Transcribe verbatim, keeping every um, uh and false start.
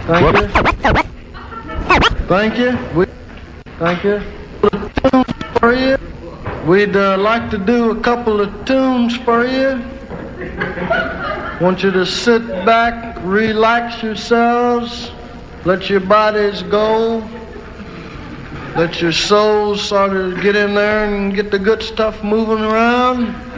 Thank you. Thank you. We, thank you. For you. We'd uh, like to do a couple of tunes for you. Want you to sit back, relax yourselves, let your bodies go, let your souls sort of get in there and get the good stuff moving around.